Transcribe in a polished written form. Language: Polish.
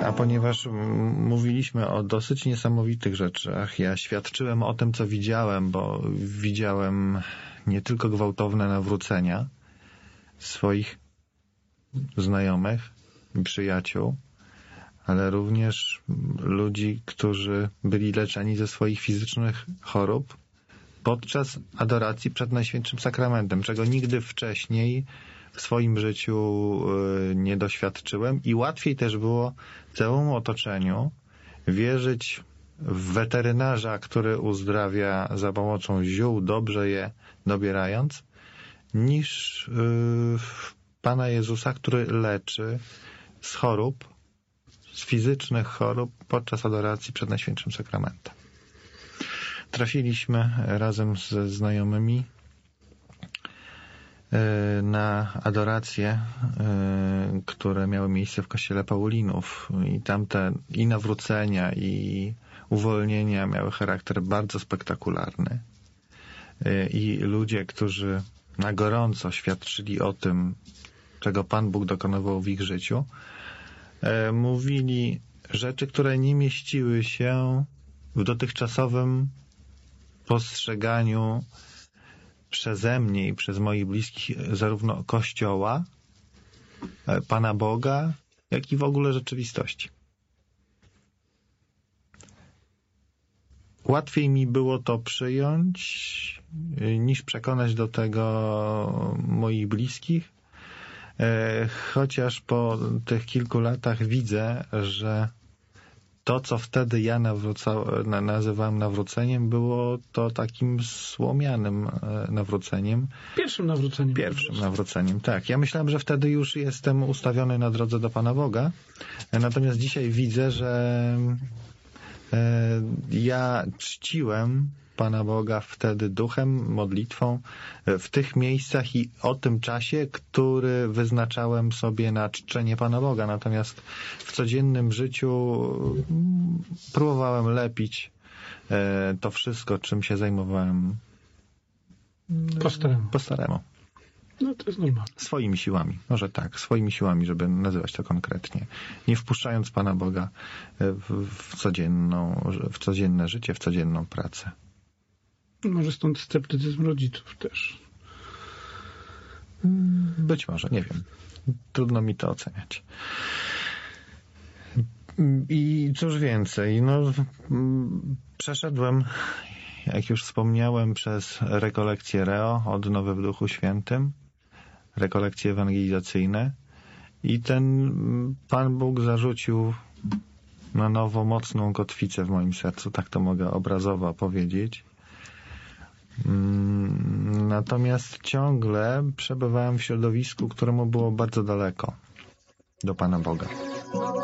A ponieważ mówiliśmy o dosyć niesamowitych rzeczach, ja świadczyłem o tym, co widziałem, bo widziałem nie tylko gwałtowne nawrócenia swoich znajomych i przyjaciół, ale również ludzi, którzy byli leczeni ze swoich fizycznych chorób podczas adoracji przed Najświętszym Sakramentem, czego nigdy wcześniej w swoim życiu nie doświadczyłem i łatwiej też było całemu otoczeniu wierzyć w weterynarza, który uzdrawia za pomocą ziół, dobrze je dobierając, niż w Pana Jezusa, który leczy z chorób, z fizycznych chorób podczas adoracji przed Najświętszym Sakramentem. Trafiliśmy razem ze znajomymi na adoracje, które miały miejsce w kościele Paulinów i tamte i nawrócenia, i uwolnienia miały charakter bardzo spektakularny. I ludzie, którzy na gorąco świadczyli o tym, czego Pan Bóg dokonywał w ich życiu, mówili rzeczy, które nie mieściły się w dotychczasowym postrzeganiu przeze mnie i przez moich bliskich zarówno Kościoła, Pana Boga, jak i w ogóle rzeczywistości. Łatwiej mi było to przyjąć, niż przekonać do tego moich bliskich, chociaż po tych kilku latach widzę, że to, co wtedy ja nazywałem nawróceniem, było to takim słomianym nawróceniem. Pierwszym nawróceniem, tak. Ja myślałem, że wtedy już jestem ustawiony na drodze do Pana Boga, natomiast dzisiaj widzę, że ja czciłem Pana Boga wtedy duchem, modlitwą, w tych miejscach i o tym czasie, który wyznaczałem sobie na czczenie Pana Boga. Natomiast w codziennym życiu próbowałem lepić to wszystko, czym się zajmowałem po staremu. No to jest normalne. Swoimi siłami, może tak, swoimi siłami, żeby nazywać to konkretnie. Nie wpuszczając Pana Boga w codzienne życie, w codzienną pracę. Może stąd sceptycyzm rodziców też. Być może, nie wiem. Trudno mi to oceniać. I cóż więcej, przeszedłem, jak już wspomniałem, przez rekolekcje Reo, Odnowy w Duchu Świętym, rekolekcje ewangelizacyjne i ten Pan Bóg zarzucił na nowo mocną kotwicę w moim sercu, tak to mogę obrazowo powiedzieć. Natomiast ciągle przebywałem w środowisku, któremu było bardzo daleko do Pana Boga.